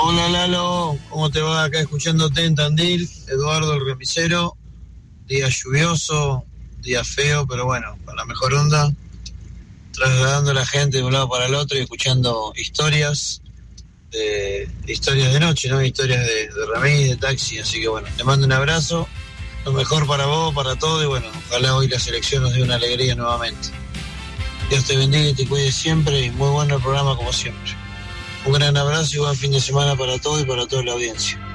Hola Lalo, ¿cómo te va? Acá escuchándote en Tandil, Eduardo el remisero, día lluvioso, día feo, pero bueno, con la mejor onda, trasladando a la gente de un lado para el otro y escuchando historias de noche, ¿no? Historias de remis, de taxi, así que bueno, te mando un abrazo, lo mejor para vos, para todo y bueno, ojalá hoy la selección nos dé una alegría nuevamente. Dios te bendiga y te cuide siempre y muy bueno el programa como siempre. Un gran abrazo y buen fin de semana para todos y para toda la audiencia.